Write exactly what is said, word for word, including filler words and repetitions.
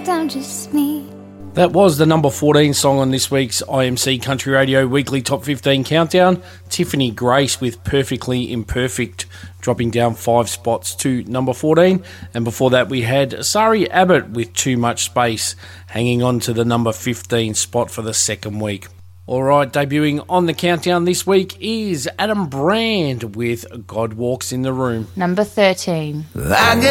down just me. That was the number fourteen song on this week's I M C Country Radio Weekly Top fifteen Countdown. Tiffany Grace with Perfectly Imperfect, dropping down five spots to number fourteen. And before that we had Sari Abbott with Too Much Space, hanging on to the number fifteen spot for the second week. All right, debuting on the countdown this week is Adam Brand with God Walks in the Room. Number thirteen. I